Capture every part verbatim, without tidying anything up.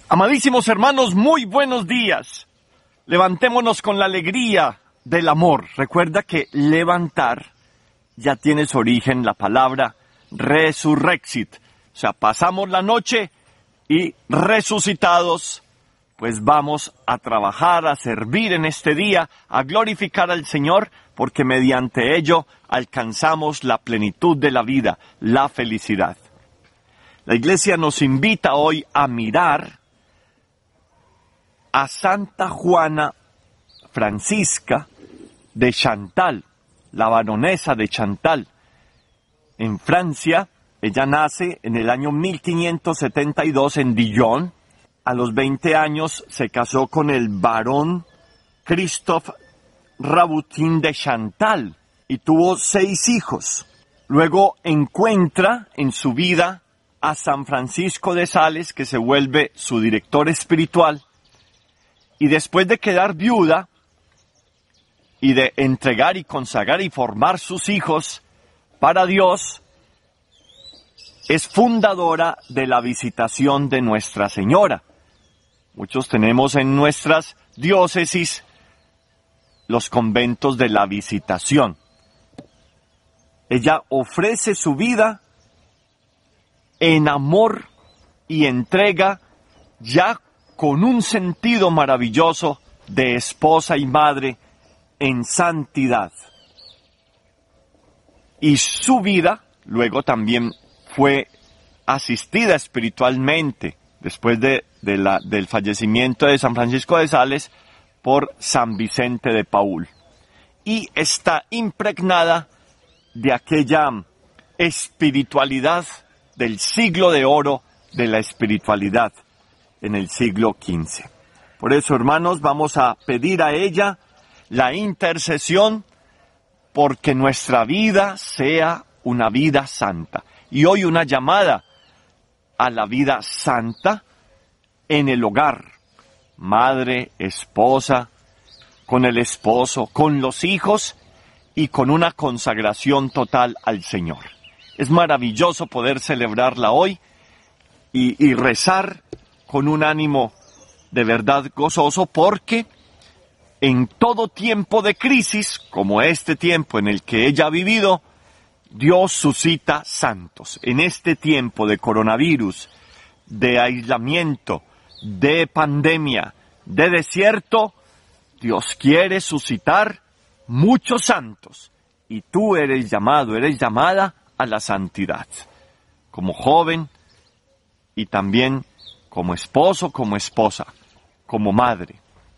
Amadísimos hermanos, muy buenos días. Levantémonos con la alegría del amor. Recuerda que levantar ya tiene su origen la palabra resurrexit. O sea, pasamos la noche y resucitados, pues vamos a trabajar, a servir en este día, a glorificar al Señor, porque mediante ello alcanzamos la plenitud de la vida, la felicidad. La Iglesia nos invita hoy a mirar a Santa Juana Francisca de Chantal, la baronesa de Chantal. En Francia, ella nace en el año mil quinientos setenta y dos en Dijon. A los veinte años se casó con el barón Christophe Rabutin de Chantal y tuvo seis hijos. Luego encuentra en su vida a San Francisco de Sales, que se vuelve su director espiritual. Y después de quedar viuda y de entregar y consagrar y formar sus hijos para Dios, es fundadora de la Visitación de Nuestra Señora. Muchos tenemos en nuestras diócesis los conventos de la Visitación. Ella ofrece su vida en amor y entrega ya con un sentido maravilloso de esposa y madre en santidad. Y su vida luego también fue asistida espiritualmente después de, de la, del fallecimiento de San Francisco de Sales por San Vicente de Paúl. Y está impregnada de aquella espiritualidad del siglo de oro de la espiritualidad en el siglo quince. Por eso, hermanos, vamos a pedir a ella la intercesión porque nuestra vida sea una vida santa. Y hoy una llamada a la vida santa en el hogar. Madre, esposa, con el esposo, con los hijos y con una consagración total al Señor. Es maravilloso poder celebrarla hoy y, y rezar con un ánimo de verdad gozoso, porque en todo tiempo de crisis, como este tiempo en el que ella ha vivido, Dios suscita santos. En este tiempo de coronavirus, de aislamiento, de pandemia, de desierto, Dios quiere suscitar muchos santos. Y tú eres llamado, eres llamada a la santidad. Como joven y también como esposo, como esposa, como madre.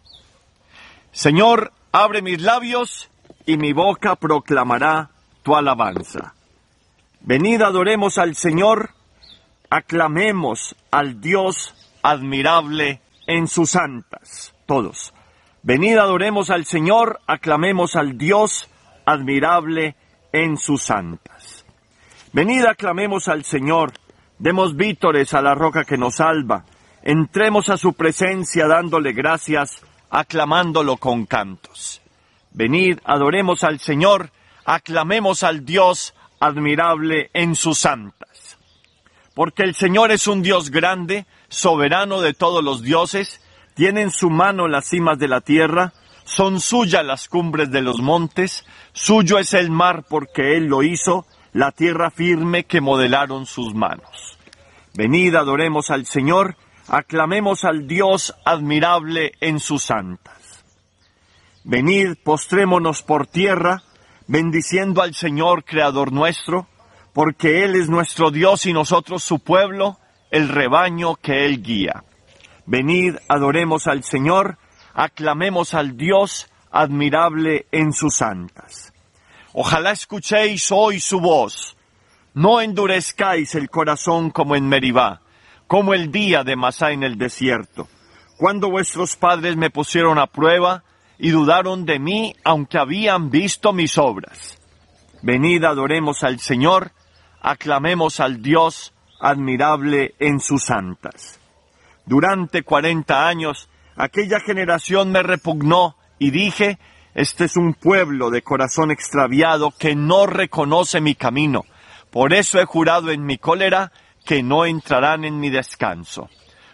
Señor, abre mis labios y mi boca proclamará tu alabanza. Venid, adoremos al Señor, aclamemos al Dios admirable en sus santas. Todos. Venid, adoremos al Señor, aclamemos al Dios admirable en sus santas. Venid, aclamemos al Señor, demos vítores a la roca que nos salva, entremos a su presencia dándole gracias, aclamándolo con cantos. Venid, adoremos al Señor, aclamemos al Dios admirable en sus santas. Porque el Señor es un Dios grande, soberano de todos los dioses, tiene en su mano las cimas de la tierra, son suyas las cumbres de los montes, suyo es el mar porque Él lo hizo, la tierra firme que modelaron sus manos. Venid, adoremos al Señor, aclamemos al Dios admirable en sus santas. Venid, postrémonos por tierra, bendiciendo al Señor, Creador nuestro, porque Él es nuestro Dios y nosotros su pueblo, el rebaño que Él guía. Venid, adoremos al Señor, aclamemos al Dios admirable en sus santas. Ojalá escuchéis hoy su voz. No endurezcáis el corazón como en Meribá, como el día de Masá en el desierto, cuando vuestros padres me pusieron a prueba y dudaron de mí, aunque habían visto mis obras. Venid, adoremos al Señor, aclamemos al Dios admirable en sus santas. Durante cuarenta años, aquella generación me repugnó y dije, este es un pueblo de corazón extraviado que no reconoce mi camino. Por eso he jurado en mi cólera que no entrarán en mi descanso.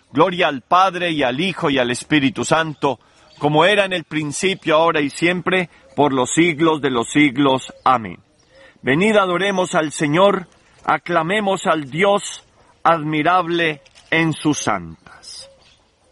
Gloria al Padre, y al Hijo, y al Espíritu Santo, como era en el principio, ahora y siempre, por los siglos de los siglos. Amén. Venid, adoremos al Señor, aclamemos al Dios admirable en sus santas.